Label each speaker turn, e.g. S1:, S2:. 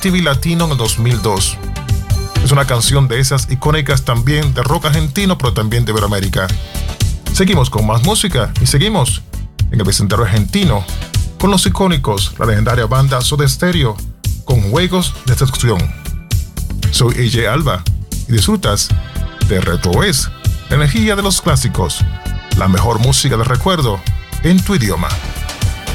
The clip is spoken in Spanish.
S1: MTV Latino en el 2002. Es una canción de esas icónicas también de rock argentino, pero también de Iberoamérica. Seguimos con más música y seguimos en el vecindario argentino con los icónicos, la legendaria banda Soda Stereo, con Juegos de Seducción. Soy AJ Alba y disfrutas de Retro Es, la energía de los clásicos, la mejor música de recuerdo en tu idioma.